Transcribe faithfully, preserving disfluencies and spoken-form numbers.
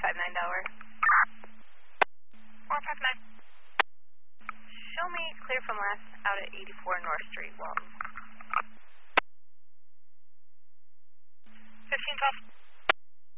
five nine Delaware. four five nine. Show me clear from last out at eighty-four North Street, Walton. fifteen twelve.